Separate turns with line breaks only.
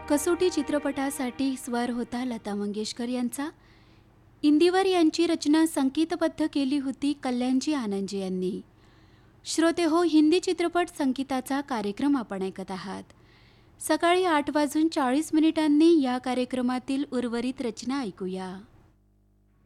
कसोटी चित्रपटासाठी स्वर होता लता मंगेशकर यांचा. इंदिवर यांची रचना संगीतबद्ध केली होती कल्याणजी आनंदजी यांनी. श्रोते हो, हिंदी चित्रपट संगीताचा कार्यक्रम आपण ऐकत आहात. सकाळी 8:40 या कार्यक्रमातील उर्वरित रचना ऐकूया.